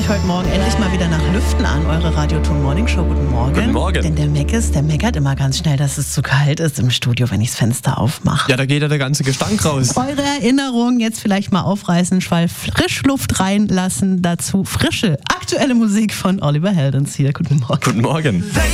euch heute Morgen endlich mal wieder nach Lüften an, eure Radioton Morning Show. Guten Morgen. Guten Morgen. Denn der meckert immer ganz schnell, dass es zu kalt ist im Studio, wenn ich das Fenster aufmache. Ja, da geht ja der ganze Gestank raus. Eure Erinnerungen jetzt vielleicht mal aufreißen, Schwall Frischluft reinlassen, dazu frische, aktuelle Musik von Oliver Heldens hier. Guten Morgen. Guten Morgen.